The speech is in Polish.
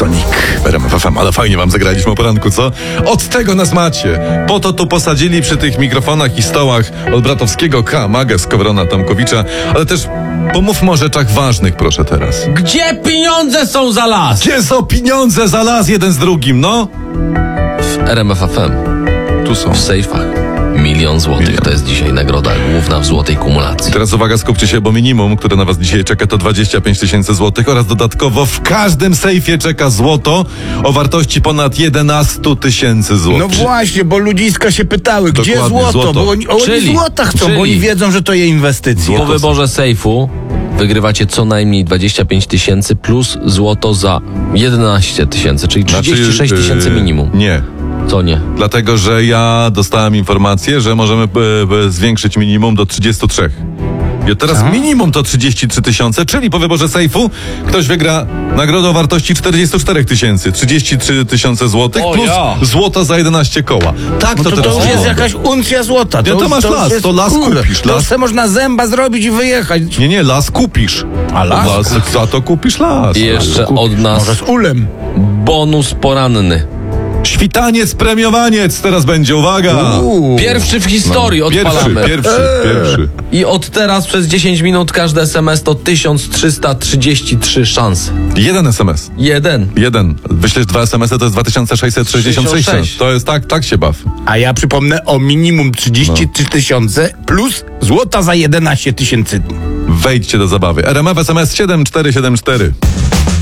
Sonic w RMF FM. Ale fajnie wam zagraliśmy o poranku, co? Od tego nas macie. Po to tu posadzili przy tych mikrofonach i stołach od Bratowskiego K, Magę, Skowrona, Tomkowicza, ale też pomówmy o rzeczach ważnych, proszę teraz. Gdzie pieniądze są za las? Gdzie są pieniądze za las jeden z drugim, no? W RMF FM. Tu są. W sejfach. 1 000 000 złotych to jest dzisiaj nagroda główna w złotej kumulacji. Teraz uwaga, skupcie się, bo minimum, które na was dzisiaj czeka, to 25 000 złotych oraz dodatkowo w każdym sejfie czeka złoto o wartości ponad 11 000 złotych. No właśnie, bo ludziska się pytały, gdzie Dokładnie, złoto? Bo oni złota chcą, bo oni wiedzą, że to je inwestycje. Po wyborze sejfu wygrywacie co najmniej 25 000 plus złoto za 11 000, czyli 36 000 minimum. Nie. Co nie? Dlatego, że ja dostałem informację, że możemy zwiększyć minimum do 33. I teraz minimum to 33 000, czyli po wyborze sejfu ktoś wygra nagrodę o wartości 44 000, 33 000 złotych plus złoto za 11 koła. Tak, No to to teraz już jest wygląda. jakaś uncja złota. Nie, to masz las, to las kupisz. To se można zęba zrobić i wyjechać. Nie, las kupisz. A las? Za to kupisz las. I jeszcze od nas Może z ulem. bonus poranny. Świtaniec, premiowaniec teraz będzie, uwaga. Pierwszy w historii odpalamy. Pierwszy. I od teraz przez 10 minut każdy SMS to 1333 szanse. Jeden SMS. Jeden. Wyślesz 2 SMS-y, to jest 2666. To jest tak się baw. A ja przypomnę o minimum 33 000 plus złota za 11 000. Wejdźcie do zabawy. RMF SMS 7474.